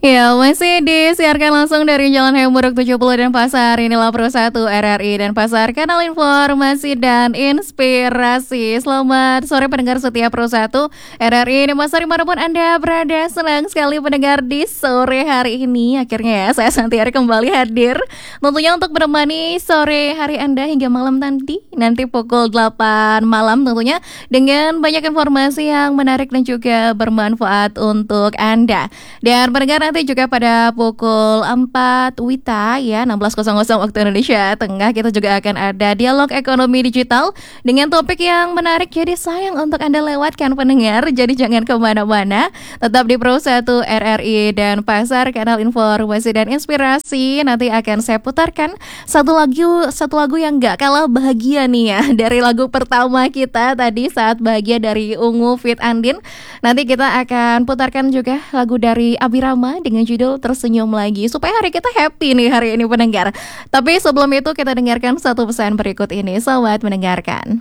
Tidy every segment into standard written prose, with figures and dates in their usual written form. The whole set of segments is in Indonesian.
Ya, masih disiarkan langsung dari Jalan Hayam Buruk 70 dan Pasar. Inilah Pro 1 RRI dan Pasar, kanal informasi dan inspirasi. Selamat sore pendengar setia Pro 1 RRI dan Pasar dimanapun Anda berada. Senang sekali mendengar di sore hari ini. Akhirnya ya, saya Santiari kembali hadir. Tentunya untuk menemani sore hari Anda hingga malam nanti pukul 8 malam tentunya. Dengan banyak informasi yang menarik dan juga bermanfaat untuk Anda. Dan pendengar nanti juga pada pukul 4 WITA ya 16.00 waktu Indonesia Tengah kita juga akan ada dialog ekonomi digital dengan topik yang menarik. Jadi sayang untuk Anda lewatkan pendengar. Jadi jangan kemana-mana. Tetap di Pro 1 RRI dan Pasar, kanal informasi dan inspirasi. Nanti akan saya putarkan satu lagu yang gak kalah bahagia nih ya. Dari lagu pertama kita tadi saat bahagia dari Ungu Fit Andin. Nanti kita akan putarkan juga lagu dari Abirama dengan judul Tersenyum Lagi, supaya hari kita happy nih hari ini pendengar. Tapi sebelum itu kita dengarkan satu pesan berikut ini. Selamat mendengarkan.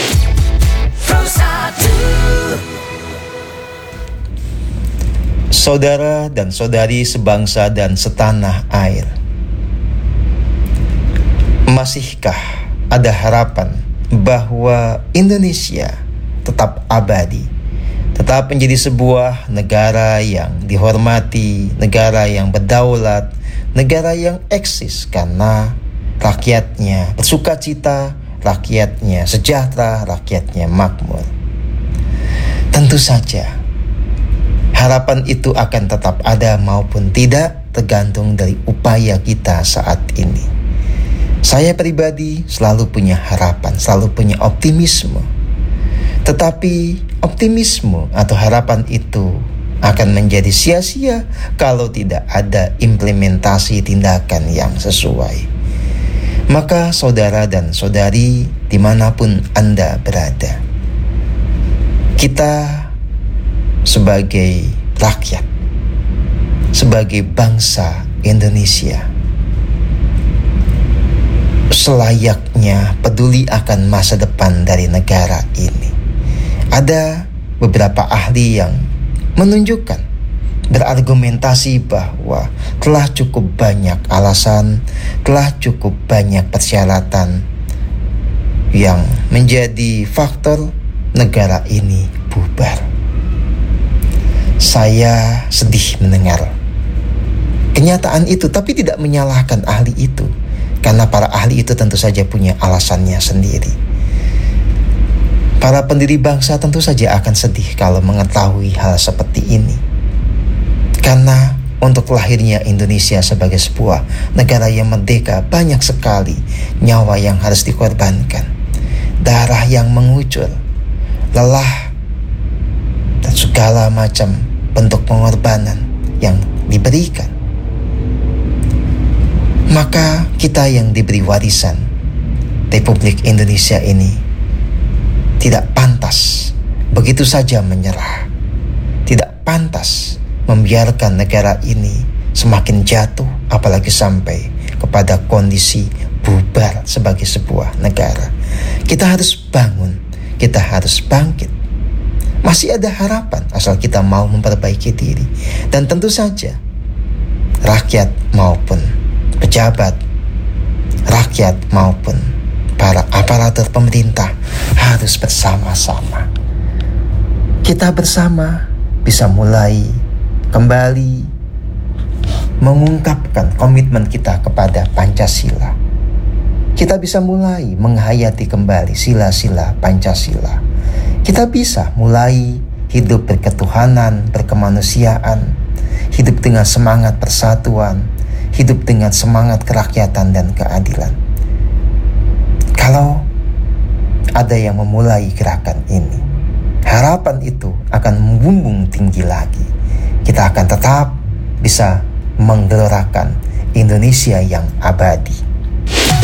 Saudara dan saudari sebangsa dan setanah air, masihkah ada harapan bahwa Indonesia tetap abadi, tetap menjadi sebuah negara yang dihormati, negara yang berdaulat, negara yang eksis karena rakyatnya bersukacita, rakyatnya sejahtera, rakyatnya makmur? Tentu saja harapan itu akan tetap ada maupun tidak tergantung dari upaya kita saat ini. Saya pribadi selalu punya harapan, selalu punya optimisme. Tetapi optimisme atau harapan itu akan menjadi sia-sia kalau tidak ada implementasi tindakan yang sesuai. Maka saudara dan saudari dimanapun Anda berada, kita sebagai rakyat, sebagai bangsa Indonesia, selayaknya peduli akan masa depan dari negara ini. Ada beberapa ahli yang menunjukkan, berargumentasi bahwa telah cukup banyak alasan, telah cukup banyak persyaratan yang menjadi faktor negara ini bubar. Saya sedih mendengar kenyataan itu, tapi tidak menyalahkan ahli itu, karena para ahli itu tentu saja punya alasannya sendiri. Para pendiri bangsa tentu saja akan sedih kalau mengetahui hal seperti ini. Karena untuk lahirnya Indonesia sebagai sebuah negara yang merdeka, banyak sekali nyawa yang harus dikorbankan, darah yang mengucur, lelah, dan segala macam bentuk pengorbanan yang diberikan. Maka kita yang diberi warisan Republik Indonesia ini tidak pantas begitu saja menyerah. Tidak pantas membiarkan negara ini semakin jatuh, apalagi sampai kepada kondisi bubar sebagai sebuah negara. Kita harus bangun, kita harus bangkit. Masih ada harapan asal kita mau memperbaiki diri. Dan tentu saja rakyat maupun pejabat, rakyat maupun para aparatur pemerintah harus bersama-sama. Kita bersama bisa mulai kembali mengungkapkan komitmen kita kepada Pancasila. Kita bisa mulai menghayati kembali sila-sila Pancasila. Kita bisa mulai hidup berketuhanan, berkemanusiaan, hidup dengan semangat persatuan, hidup dengan semangat kerakyatan dan keadilan. Kalau ada yang memulai gerakan ini, harapan itu akan membumbung tinggi lagi. Kita akan tetap bisa menggelorakan Indonesia yang abadi.